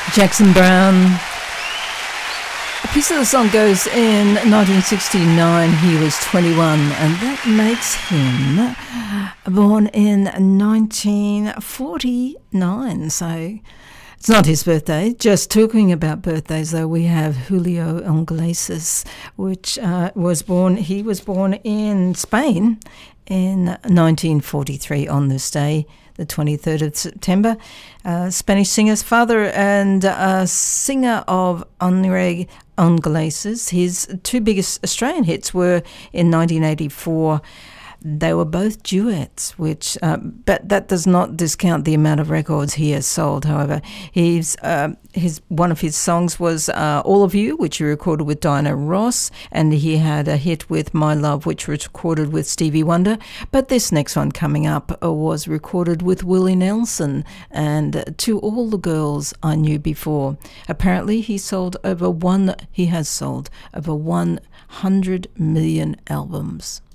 Jackson Browne. A piece of the song goes in 1969. He was 21, and that makes him born in 1949. So it's not his birthday. Just talking about birthdays, though, we have Julio Iglesias, which he was born in Spain in 1943 on this day, the 23rd of September. Spanish singer's father and singer of Enrique Iglesias. His two biggest Australian hits were in 1984. They were both duets, but that does not discount the amount of records he has sold. However, one of his songs was "All of You," which he recorded with Diana Ross, and he had a hit with "My Love," which was recorded with Stevie Wonder. But this next one coming up was recorded with Willie Nelson and "To All the Girls I Knew Before." Apparently, he has sold over 100 million albums.